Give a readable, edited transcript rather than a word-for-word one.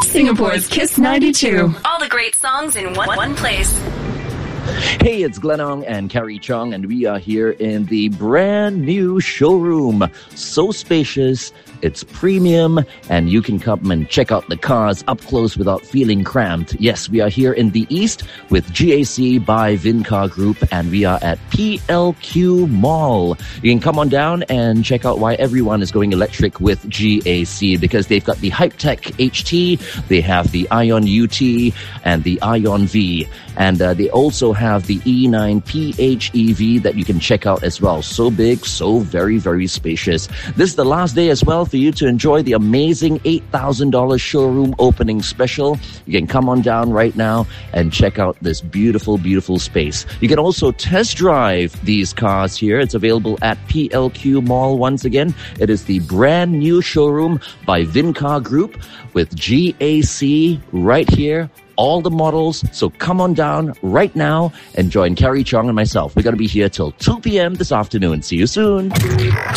Singapore's Kiss 92. All the great songs in one place. Hey, it's Glenong and Carrie Chong, and we are here in the brand new showroom. So spacious, it's premium, and you can come and check out the cars up close without feeling cramped. Yes, we are here in the East with GAC by Vincar Group, and we are at PLQ Mall. You can come on down and check out why everyone is going electric with GAC, because they've got the Hypetech HT, they have the Ion UT, and the Ion V, and they also have the E9 PHEV that you can check out as well. So big, so very, very spacious. This is the last day as well for you to enjoy the amazing $8,000 showroom opening special. You can come on down right now and check out this beautiful, beautiful space. You can also test drive these cars here. It's available at PLQ Mall once again. It is the brand new showroom by Vincar Group with GAC right here. All the models. So come on down right now and join Carrie Chong and myself. We're going to be here till 2 p.m. this afternoon. See you soon.